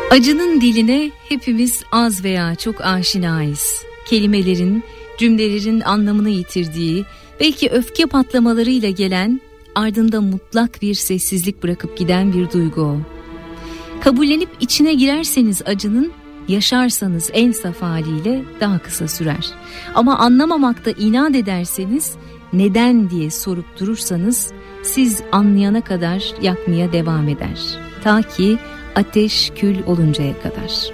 Acının diline hepimiz az veya çok aşinayız. Kelimelerin, cümlelerin anlamını yitirdiği, belki öfke patlamalarıyla gelen, ardında mutlak bir sessizlik bırakıp giden bir duygu o. Kabullenip içine girerseniz acının, yaşarsanız en saf haliyle daha kısa sürer. Ama anlamamakta inat ederseniz, neden diye sorup durursanız, siz anlayana kadar yakmaya devam eder. Ta ki ateş kül oluncaya kadar.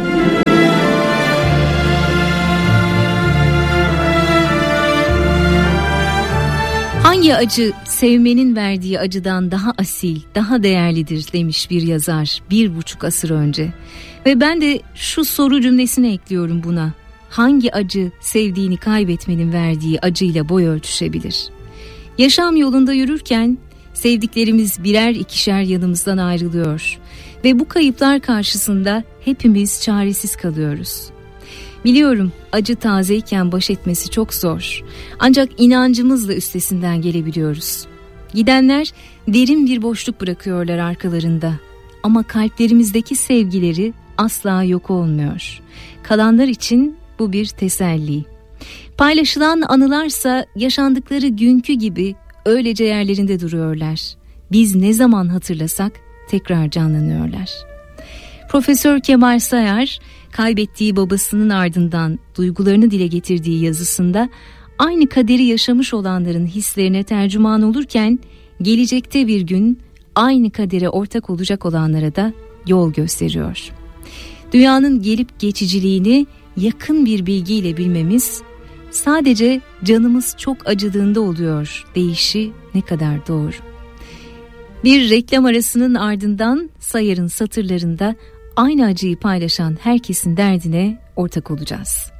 Hangi acı sevmenin verdiği acıdan daha asil, daha değerlidir demiş bir yazar 1,5 asır önce. Ve ben de şu soru cümlesini ekliyorum buna. Hangi acı sevdiğini kaybetmenin verdiği acıyla boy ölçüşebilir? Yaşam yolunda yürürken sevdiklerimiz birer ikişer yanımızdan ayrılıyor ve bu kayıplar karşısında hepimiz çaresiz kalıyoruz. Biliyorum acı tazeyken baş etmesi çok zor, ancak inancımızla üstesinden gelebiliyoruz. Gidenler derin bir boşluk bırakıyorlar arkalarında ama kalplerimizdeki sevgileri asla yok olmuyor. Kalanlar için bu bir teselli. Paylaşılan anılarsa yaşandıkları günkü gibi öylece yerlerinde duruyorlar. Biz ne zaman hatırlasak tekrar canlanıyorlar. Profesör Kemal Sayar, kaybettiği babasının ardından duygularını dile getirdiği yazısında aynı kaderi yaşamış olanların hislerine tercüman olurken, gelecekte bir gün aynı kadere ortak olacak olanlara da yol gösteriyor. Dünyanın gelip geçiciliğini yakın bir bilgiyle bilmemiz, sadece canımız çok acıdığında oluyor deyişi ne kadar doğru. Bir reklam arasının ardından Sayar'ın satırlarında aynı acıyı paylaşan herkesin derdine ortak olacağız.